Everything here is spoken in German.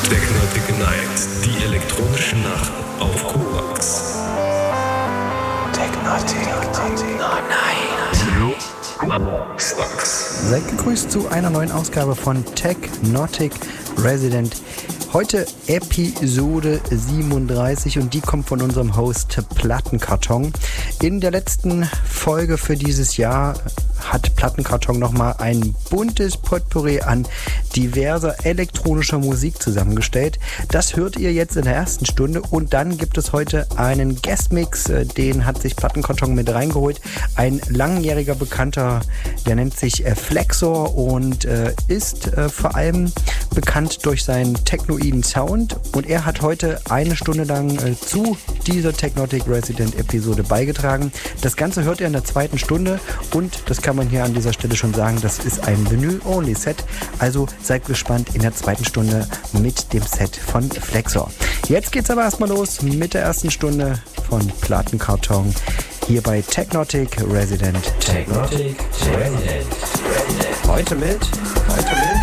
Technotic Night, die elektronische Nacht auf Korax. Technotic Night. Seid gegrüßt zu einer neuen Ausgabe von Technotic Resident. Heute Episode 37 und die kommt von unserem Host Plattenkarton. In der letzten Folge für dieses Jahr hat Plattenkarton nochmal ein buntes Potpourri an diverser elektronischer Musik zusammengestellt. Das hört ihr jetzt in der ersten Stunde und dann gibt es heute einen Guestmix, den hat sich Plattenkarton mit reingeholt. Ein langjähriger Bekannter, der nennt sich Flexor und ist vor allem bekannt durch seinen technoiden Sound und er hat heute eine Stunde lang zu dieser Technotic Resident Episode beigetragen. Das Ganze hört ihr in der zweiten Stunde und das kann man hier an dieser Stelle schon sagen, das ist ein Vinyl-Only-Set, also seid gespannt in der zweiten Stunde mit dem Set von Flexor. Jetzt geht's aber erstmal los mit der ersten Stunde von Plattenkarton hier bei Technotic Resident. Technotic Resident. Heute mit